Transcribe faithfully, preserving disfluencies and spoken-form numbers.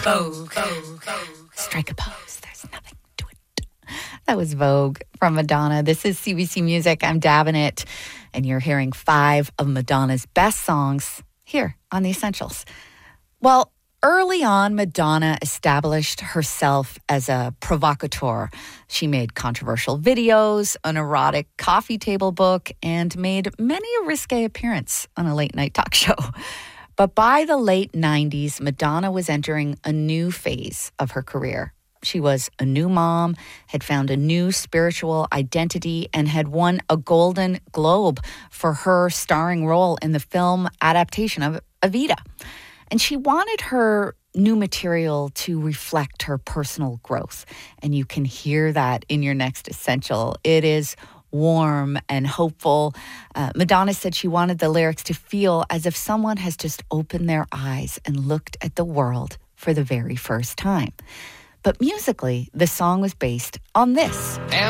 Vogue. Strike a pose. There's nothing to it. That was Vogue from Madonna. This is C B C Music. I'm Davenit, and you're hearing five of Madonna's best songs here on The Essentials. Well, early on, Madonna established herself as a provocateur. She made controversial videos, an erotic coffee table book, and made many a risque appearance on a late-night talk show. But by the late nineties, Madonna was entering a new phase of her career. She was a new mom, had found a new spiritual identity, and had won a Golden Globe for her starring role in the film adaptation of Evita. And she wanted her new material to reflect her personal growth. And you can hear that in your next essential. It is warm and hopeful. Uh, Madonna said she wanted the lyrics to feel as if someone has just opened their eyes and looked at the world for the very first time. But musically, the song was based on this.